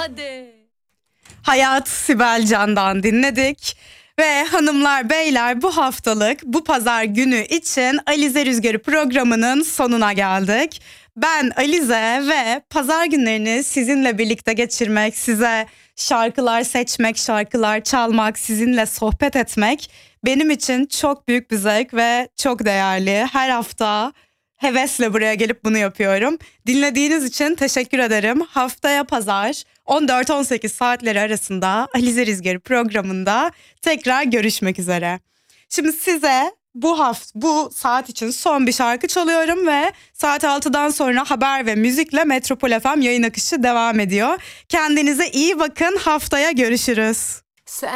Hadi. Hayat Sibel Can'dan dinledik. Ve hanımlar beyler, bu haftalık bu pazar günü için Alize Rüzgarı programının sonuna geldik. Ben Alize ve pazar günlerini sizinle birlikte geçirmek, size şarkılar seçmek, şarkılar çalmak, sizinle sohbet etmek benim için çok büyük bir zevk ve çok değerli. Her hafta hevesle buraya gelip bunu yapıyorum. Dinlediğiniz için teşekkür ederim. Haftaya pazar 14-18 saatleri arasında Alize Rüzgarı programında tekrar görüşmek üzere. Şimdi size bu saat için son bir şarkı çalıyorum ve saat 6'dan sonra haber ve müzikle Metropol FM yayın akışı devam ediyor. Kendinize iyi bakın. Haftaya görüşürüz.